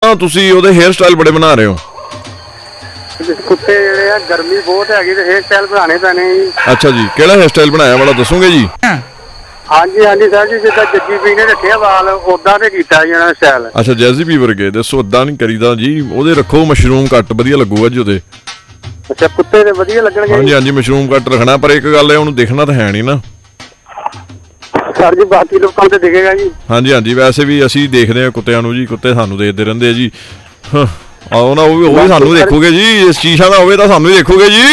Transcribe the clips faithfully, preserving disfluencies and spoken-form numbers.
ਤਾਂ ਤੁਸੀਂ ਉਹਦੇ ਹੇਅਰ ਸਟਾਈਲ ਬੜੇ ਬਣਾ ਰਹੇ ਹੋ। ਕੁੱਤੇ ਜਿਹੜੇ ਆ ਗਰਮੀ ਬਹੁਤ ਹੈਗੀ ਤੇ ਹੇਅਰ ਸਟਾਈਲ ਬਣਾਉਣੇ ਪੈਣੇ ਜੀ। ਅੱਛਾ ਜੀ, ਕਿਹੜਾ ਹੇਅਰ ਸਟਾਈਲ ਬਣਾਇਆ ਵਾਲਾ ਦੱਸੋਗੇ ਜੀ? ਹਾਂਜੀ ਹਾਂਜੀ ਸਰ ਜੀ, ਜਿੱਦਾਂ ਜੱਗੀ ਪੀ ਨੇ ਰੱਖਿਆ ਵਾਲ ਉਦਾਂ ਤੇ ਕੀਤਾ ਜੀ ਉਹਨਾਂ ਸਟਾਈਲ। ਅੱਛਾ, ਜੈਜ਼ੀ ਪੀ ਵਰਗੇ। ਦੱਸੋ ਏਦਾਂ ਨਹੀਂ ਕਰੀਦਾ ਜੀ, ਉਹਦੇ ਰੱਖੋ ਮਸ਼ਰੂਮ ਕੱਟ, ਵਧੀਆ ਲੱਗੂਗਾ ਜੀ ਉਹਦੇ। ਅੱਛਾ, ਕੁੱਤੇ ਦੇ ਵਧੀਆ ਲੱਗਣਗੇ? ਹਾਂਜੀ ਹਾਂਜੀ, ਮਸ਼ਰੂਮ ਕੱਟ ਰੱਖਣਾ, ਪਰ ਇੱਕ ਗੱਲ ਹੈ ਉਹਨੂੰ ਦਿਖਣਾ ਤਾਂ ਹੈ ਨਹੀਂ ਨਾ ਸਰ ਜੀ, ਬਾਕੀ ਲੋਕਾਂ ਨੂੰ ਤੇ ਦਿਖੇਗਾ ਜੀ। ਹਾਂਜੀ ਹਾਂਜੀ, ਵੈਸੇ ਵੀ ਅਸੀਂ ਦੇਖਦੇ ਹਾਂ ਕੁੱਤਿਆਂ ਨੂੰ ਜੀ, ਕੁੱਤੇ ਸਾਨੂੰ ਦੇਖਦੇ ਰਹਿੰਦੇ ਆ ਜੀ। ਆਓ ਨਾ, ਉਹ ਵੀ ਉਹ ਵੀ ਸਾਨੂੰ ਦੇਖੋਗੇ ਜੀ, ਸ਼ੀਸ਼ਾ ਨਾ ਹੋਵੇ ਤਾਂ ਸਾਨੂੰ ਹੀ ਦੇਖੋਗੇ ਜੀ।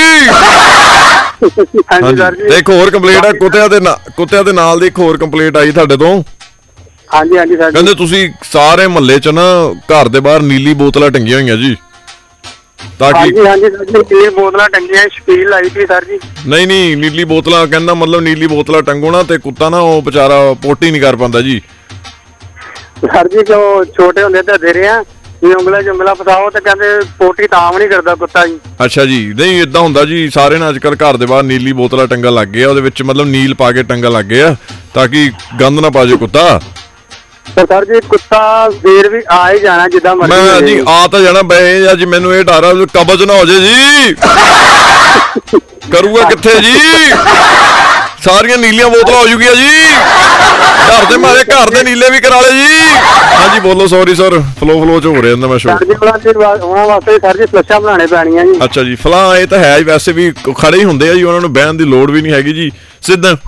ਹਾਂਜੀ ਸਰ ਜੀ। ਇੱਕ ਹੋਰ ਕੰਪਲੇਂਟ ਆ ਕੁੱਤਿਆਂ ਦੇ ਕੁੱਤਿਆਂ ਦੇ ਨਾਲ ਦੀ, ਇੱਕ ਹੋਰ ਕੰਪਲੇਂਟ ਆਈ ਤੁਹਾਡੇ ਤੋਂ। ਹਾਂਜੀ ਹਾਂਜੀ ਸਰ, ਕਹਿੰਦੇ ਤੁਸੀਂ ਸਾਰੇ ਮਹੱਲੇ ਚ ਨਾ ਘਰ ਦੇ ਬਾਹਰ ਨੀਲੀ ਬੋਤਲਾਂ ਟੰਗੀਆਂ ਹੋਈਆਂ ਜੀ, ਤਾਂ ਕਿ ਹਾਂਜੀ ਹਾਂਜੀ ਸਰ ਜੀ, ਨੀਲੀ ਬੋਤਲਾਂ ਟੰਗੀਆਂ, ਛਪੀਲ ਲਾਈ ਸੀ ਸਰ ਜੀ। ਨਹੀਂ ਨਹੀਂ, ਨੀਲੀ ਬੋਤਲਾਂ ਕਹਿੰਦਾ ਮਤਲਬ ਨੀਲੀ ਬੋਤਲਾਂ ਟੰਗੋ ਨਾ ਤੇ ਕੁੱਤਾ ਨਾ ਉਹ ਵਿਚਾਰਾ ਪੋਟੀ ਨਹੀਂ ਕਰ ਪਾਉਂਦਾ ਜੀ। ਸਰ ਜੀ, ਜੋ ਛੋਟੇ ਹੁੰਦੇ ਤਾਂ ਦੇ ਰਹੇ ਆ ਉਂਗਲਾ ਜੰਗਲਾ ਫਸਾਓ ਤੇ ਕਹਿੰਦੇ ਪੋਟੀ ਤਾਂ ਵੀ ਨਹੀਂ ਕਰਦਾ ਕੁੱਤਾ ਜੀ। ਅੱਛਾ ਜੀ, ਨਹੀਂ ਏਦਾਂ ਹੁੰਦਾ ਜੀ, ਸਾਰੇ ਨੇ ਅੱਜ ਕੱਲ੍ਹ ਘਰ ਦੇ ਬਾਹਰ ਨੀਲੀ ਬੋਤਲਾਂ ਟੰਗਣ ਲੱਗ ਗਏ ਆ, ਉਹਦੇ ਵਿੱਚ ਮਤਲਬ ਨੀਲ ਪਾ ਕੇ ਟੰਗਣ ਲੱਗ ਗਏ ਆ ਤਾਂ ਕਿ ਗੰਦ ਨਾ ਪਾ ਜੇ ਕੁੱਤਾ। ਸਰ ਜੀ, ਕੁੱਤਾ ਫੇਰ ਵੀ ਆ ਹੀ ਜਾਣਾ ਜਿੱਦਾਂ ਮਰਜ਼ੀ। ਮੈਂ ਜੀ ਆ ਤਾਂ ਜਾਣਾ ਬਈ ਜੀ, ਮੈਨੂੰ ਇਹ ਡਰ ਆ ਕਬਜ਼ ਨਾ ਹੋ ਜੇ ਜੀ। ਕਰੂਗਾ ਕਿੱਥੇ ਜੀ, ਸਾਰੀਆਂ ਨੀਲੀਆਂ ਬੋਤਲਾਂ ਹੋ ਜੂਗੀਆਂ ਜੀ, ਘਰ ਦੇ ਮਾਰੇ ਘਰ ਦੇ ਨੀਲੇ ਵੀ ਕਰਾ ਲਏ ਜੀ। ਹਾਂਜੀ ਬੋਲੋ, ਸੌਰੀ ਸਰ, ਫਲੋ ਫਲੋ ਚ ਹੋ ਰਿਹਾ ਜਾਂਦਾ ਮੈਂ ਸ਼ੋਅ। ਉਹਨਾਂ ਵਾਸਤੇ ਸਰ ਜੀ ਫਲਸ਼ਾਂ ਬਣਾਉਣੇ ਪੈਣੀਆਂ ਜੀ। ਅੱਛਾ ਜੀ, ਫਲਾਂ ਇਹ ਤਾਂ ਹੈ, ਵੈਸੇ ਵੀ ਖੜੇ ਹੀ ਹੁੰਦੇ ਆ ਜੀ, ਉਹਨਾਂ ਨੂੰ ਬਹਿਣ ਦੀ ਲੋੜ ਵੀ ਨਹੀਂ ਹੈਗੀ ਜੀ, ਸਿੱਧਾ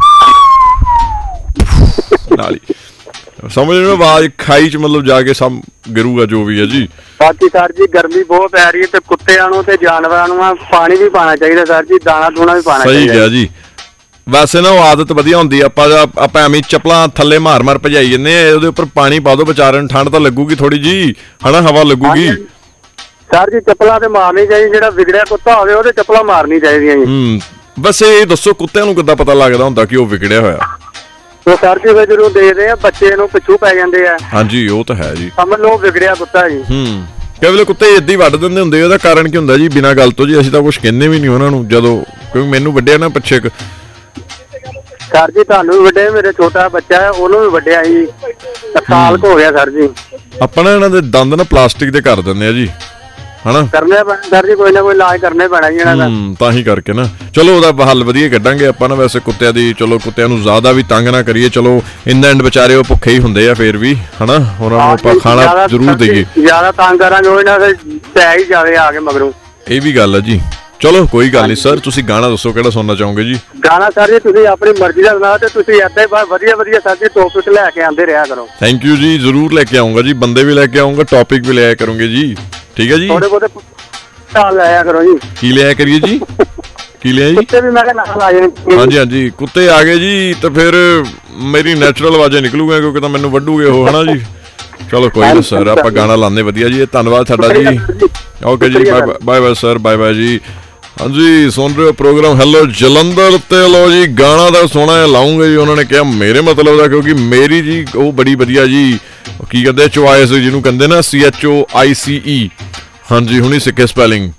ਨਾਲ ਹੀ ਸਮਝ ਲਓ ਆਵਾਜ਼ ਖਾਈ ਚ ਮਤਲਬ ਜਾ ਕੇ ਸਭ ਗਿਰੂਗਾ ਜੋ ਵੀ ਹੈ ਜੀ। ਬਾਕੀ ਸਰ ਜੀ ਗਰਮੀ ਬਹੁਤ ਪੈ ਰਹੀ ਹੈ ਤੇ ਕੁੱਤਿਆਂ ਨੂੰ ਤੇ ਜਾਨਵਰਾਂ ਨੂੰ ਪਾਣੀ ਵੀ ਪਾਣਾ ਚਾਹੀਦਾ ਸਰ ਜੀ, ਦਾਣਾ ਦੂਣਾ ਵੀ ਪਾਣਾ ਚਾਹੀਦਾ। ਸਹੀ ਗਿਆ ਜੀ। ਵੈਸੇ ਨਾ ਉਹ ਆਦਤ ਵਧੀਆ ਹੁੰਦੀ, ਆਪਾਂ ਆਪਾਂ ਐਵੇਂ ਚੱਪਲਾਂ ਥੱਲੇ ਮਾਰ ਮਾਰ ਭਜਾਈ ਜੰਨੇ ਆ, ਉਹਦੇ ਉੱਪਰ ਪਾਣੀ ਪਾ ਦੋ, ਵਿਚਾਰੇ ਨੂੰ ਠੰਡ ਤਾਂ ਲੱਗੂਗੀ ਥੋੜੀ ਜੀ, ਹਨਾ, ਹਵਾ ਲੱਗੂਗੀ। ਸਰ ਜੀ ਚੱਪਲਾਂ ਤੇ ਮਾਰਨੀ ਚਾਹੀਦੀ, ਜਿਹੜਾ ਵਿਗੜਿਆ ਕੁੱਤਾ ਹੋਵੇ ਉਹਦੇ ਚੱਪਲਾਂ ਮਾਰਨੀ ਚਾਹੀਦੀਆਂ ਜੀ। ਹੂੰ, ਬਸ ਇਹ ਦੱਸੋ ਕੁੱਤਿਆਂ ਨੂੰ ਕਿੱਦਾਂ ਪਤਾ ਲੱਗਦਾ ਹੁੰਦਾ ਕਿ ਉਹ ਵਿਗੜਿਆ ਹੋਇਆ? ਉਹ ਸਰ ਜੀ ਜਦੋਂ ਦੇਖਦੇ ਆ ਬੱਚੇ ਨੂੰ ਪਿੱਛੂ ਪੈ ਜਾਂਦੇ ਆ। ਹਾਂਜੀ ਉਹ ਤਾਂ ਹੈ ਜੀ, ਸਮਝ ਲਓ ਵਿਗੜਿਆ ਕੁੱਤਾ ਜੀ। ਹੂੰ, ਕਈ ਵੇਲੇ ਕੁੱਤੇ ਏਦਾਂ ਹੀ ਵੱਢ ਦਿੰਦੇ ਹੁੰਦੇ, ਉਹਦਾ ਕਾਰਨ ਕੀ ਹੁੰਦਾ ਜੀ? ਬਿਨਾਂ ਗੱਲ ਤੋਂ ਜੀ, ਅਸੀਂ ਤਾਂ ਕੁਛ ਕਹਿੰਦੇ ਵੀ ਨਹੀਂ ਉਹਨਾਂ ਨੂੰ, ਜਦੋਂ ਕਿਉਂਕਿ ਮੈਨੂੰ ਵੱਡਿਆ ਨਾ ਪਿੱਛੇ ਸਰ ਜੀ, ਤੁਹਾਨੂੰ ਵੀ ਵੱਡੇ, ਮੇਰੇ ਛੋਟਾ ਬੱਚਾ ਹੈ ਉਹਨੂੰ ਵੀ ਵੱਡਿਆ ਜੀ, ਸਾਲ ਕੁ ਹੋ ਗਿਆ ਸਰ ਜੀ। ਆਪਾਂ ਨਾ ਇਹਨਾਂ ਦੇ ਦੰਦ ਨਾ ਪਲਾਸਟਿਕ ਦੇ ਕਰ ਦਿੰਦੇ ਆ ਜੀ, ਹਨਾ, ਕਰਨੇ ਪੈਣਾ ਸਰ ਜੀ, ਕੋਈ ਨਾ ਕੋਈ ਇਲਾਜ ਕਰਨੇ ਪੈਣਾ ਜੀ ਇਹਨਾਂ ਦਾ। ਹੂੰ, ਤਾਂ ਹੀ ਕਰਕੇ ਨਾ ਚਲੋ ਉਹਦਾ ਹੱਲ ਵਧੀਆ ਕੱਢਾਂਗੇ ਆਪਾਂ ਨਾ। ਵੈਸੇ ਕੁੱਤਿਆਂ ਦੀ ਚਲੋ, ਕੁੱਤਿਆਂ ਨੂੰ ਜ਼ਿਆਦਾ ਵੀ ਤੰਗ ਨਾ ਕਰੀਏ, ਚਲੋ ਇਨ ਦਾ ਐਂਡ ਵਿਚਾਰੇ ਉਹ ਭੁੱਖੇ ਹੀ ਹੁੰਦੇ ਆ ਫੇਰ ਵੀ, ਹਨਾ, ਉਹਨਾਂ ਨੂੰ ਆਪਾਂ ਖਾਣਾ ਜ਼ਰੂਰ ਦੇਈਏ। ਜ਼ਿਆਦਾ ਤੰਗ ਕਰਾਂਗੇ ਉਹ ਇਹਨਾਂ ਦੇ ਪੈ ਹੀ ਜਾਵੇ ਆ ਕੇ ਮਗਰੋਂ, ਇਹ ਵੀ ਗੱਲ ਹੈ ਜੀ। ਚਲੋ ਕੋਈ ਗੱਲ ਨਹੀਂ ਸਰ, ਤੁਸੀਂ ਗਾਣਾ ਦੱਸੋ ਕਿਹੜਾ ਸੁਣਨਾ ਚਾਹੋਗੇ ਜੀ? ਗਾਣਾ ਸਰ ਜੀ ਤੁਸੀਂ ਆਪਣੀ ਮਰਜ਼ੀ ਦਾ ਸੁਣਾਓ ਤੇ ਤੁਸੀਂ ਏਦਾਂ ਹੀ ਵਧੀਆ ਵਧੀਆ ਸਰ ਜੀ ਟੌਪਿਕ ਲੈ ਕੇ ਆਉਂਦੇ ਰਿਹਾ ਕਰੋ। ਥੈਂਕ ਯੂ ਜੀ, ਜ਼ਰੂਰ ਲੈ ਕੇ ਆਉਂਗਾ ਜੀ, ਬੰਦੇ ਵੀ ਲੈ ਕੇ ਆਉਂਗਾ, ਟੌਪਿਕ ਵੀ ਲਿਆਇਆ ਕਰੋਗੇ ਜੀ, ਠੀਕ ਹੈ ਜੀ। ਥੋੜੇ ਬਹੁਤੇ ਨਾਲ ਲਿਆਇਆ ਕਰੋ ਜੀ। ਕੀ ਲਿਆਇਆ ਕਰੀਏ ਜੀ? ਕੀ ਲਿਆ ਜੀ? ਕੁੱਤੇ ਵੀ ਮੈਂ ਕਿਹਾ ਨਾਲ ਆ ਜਾਣ। ਹਾਂਜੀ ਹਾਂਜੀ, ਕੁੱਤੇ ਆ ਗਏ ਜੀ ਤਾਂ ਫਿਰ ਮੇਰੀ ਨੈਚੁਰਲ ਆਵਾਜ਼ਾਂ ਨਿਕਲੂਗਾ, ਕਿਉਂਕਿ ਤਾਂ ਮੈਨੂੰ ਵੱਢੂਗੇ ਉਹ, ਹਨਾ ਜੀ। ਚਲੋ ਕੋਈ ਨਾ ਸਰ, ਆਪਾਂ ਗਾਣਾ ਲਾਉਂਦੇ ਵਧੀਆ ਜੀ, ਧੰਨਵਾਦ ਤੁਹਾਡਾ ਜੀ। ਓਕੇ ਜੀ, bye bye bye sir, bye bye ਜੀ। ਹਾਂਜੀ, ਸੁਣ ਰਹੇ ਹੋ ਪ੍ਰੋਗਰਾਮ ਹੈਲੋ ਜਲੰਧਰ ਤੇ। ਲਓ ਜੀ, ਗਾਣਾ ਤਾਂ ਸੋਹਣਾ ਜਿਹਾ ਲਾਉਂਗੇ ਜੀ, ਉਹਨਾਂ ਨੇ ਕਿਹਾ ਮੇਰੇ ਮਤਲਬ ਦਾ, ਕਿਉਂਕਿ ਮੇਰੀ ਜੀ ਉਹ ਬੜੀ ਵਧੀਆ ਜੀ, ਕੀ ਕਹਿੰਦੇ ਚੁਆਇਸ ਜਿਹਨੂੰ ਕਹਿੰਦੇ ਨਾ, ਸੀ ਐਚ ਓ ਆਈ ਸੀ ਈ। ਹਾਂਜੀ, ਹੁਣੀ ਸਿੱਖੇ ਸਪੈਲਿੰਗ।